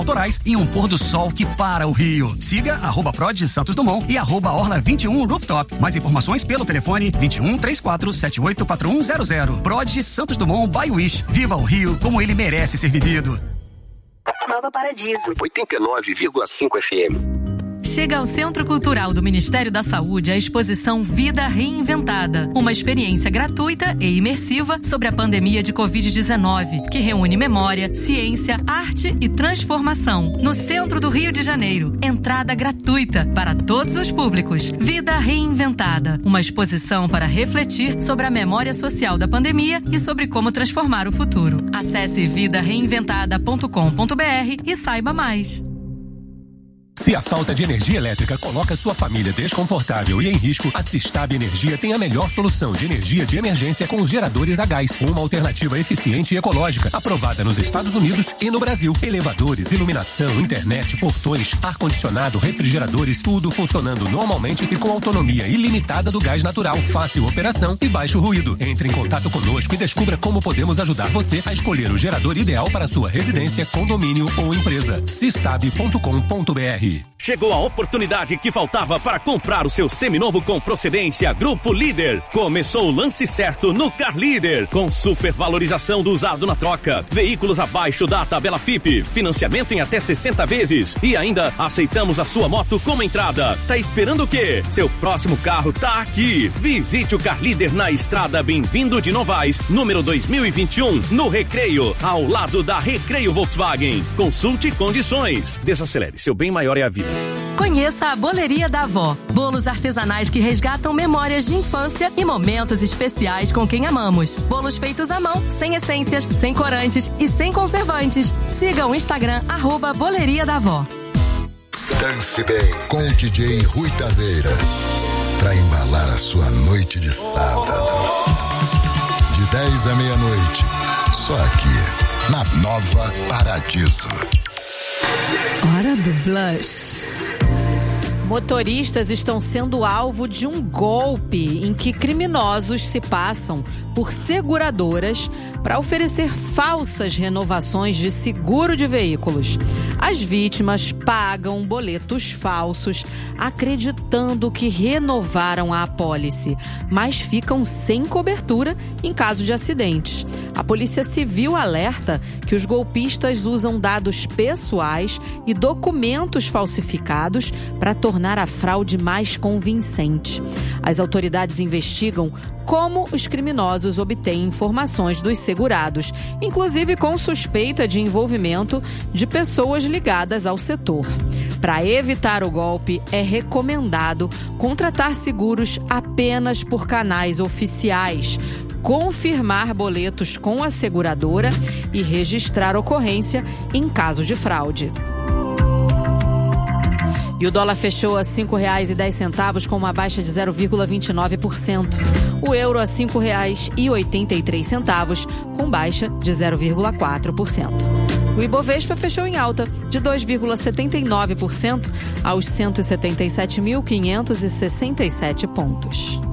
autorais e um pôr do sol que para o Rio. Siga @Prod Santos Dumont e @Orla 21 Rooftop. Mais informações pelo telefone 21 34 78 4100. Prod Santos Dumont by Wish. Viva o Rio como ele merece ser vivido. Nova Paradiso 89,5 FM. Chega ao Centro Cultural do Ministério da Saúde a exposição Vida Reinventada, uma experiência gratuita e imersiva sobre a pandemia de Covid-19, que reúne memória, ciência, arte e transformação. No centro do Rio de Janeiro, entrada gratuita para todos os públicos. Vida Reinventada, uma exposição para refletir sobre a memória social da pandemia e sobre como transformar o futuro. Acesse vidareinventada.com.br e saiba mais. Se a falta de energia elétrica coloca sua família desconfortável e em risco, a Sistab Energia tem a melhor solução de energia de emergência com os geradores a gás. Uma alternativa eficiente e ecológica, aprovada nos Estados Unidos e no Brasil. Elevadores, iluminação, internet, portões, ar-condicionado, refrigeradores, tudo funcionando normalmente e com autonomia ilimitada do gás natural. Fácil operação e baixo ruído. Entre em contato conosco e descubra como podemos ajudar você a escolher o gerador ideal para sua residência, condomínio ou empresa. Sistab.com.br. Chegou a oportunidade que faltava para comprar o seu seminovo com procedência Grupo Líder. Começou o lance certo no Car Líder, com supervalorização do usado na troca, veículos abaixo da tabela FIP, financiamento em até 60 vezes e ainda aceitamos a sua moto como entrada. Tá esperando o quê? Seu próximo carro tá aqui. Visite o Car Líder na estrada Bem-vindo de Novaes, número 2021, no Recreio, ao lado da Recreio Volkswagen. Consulte condições. Desacelere, seu bem maior é a vida. Conheça a Boleria da Avó. Bolos artesanais que resgatam memórias de infância e momentos especiais com quem amamos. Bolos feitos à mão, sem essências, sem corantes e sem conservantes. Siga o Instagram @Boleria da Avó. Dance bem com o DJ Rui Taveira, pra embalar a sua noite de sábado. De 10 à meia-noite, só aqui, na Nova Paradiso. Hora do Blush. Motoristas estão sendo alvo de um golpe em que criminosos se passam por seguradoras para oferecer falsas renovações de seguro de veículos. As vítimas pagam boletos falsos, acreditando que renovaram a apólice, mas ficam sem cobertura em caso de acidentes. A Polícia Civil alerta que os golpistas usam dados pessoais e documentos falsificados para tornar a fraude mais convincente. As autoridades investigam como os criminosos obtêm informações dos segurados, inclusive com suspeita de envolvimento de pessoas ligadas ao setor. Para evitar o golpe, é recomendado contratar seguros apenas por canais oficiais, confirmar boletos com a seguradora e registrar ocorrência em caso de fraude. E o dólar fechou a R$ 5,10 com uma baixa de 0,29%. O euro a R$ 5,83 com baixa de 0,4%. O Ibovespa fechou em alta de 2,79% aos 177.567 pontos.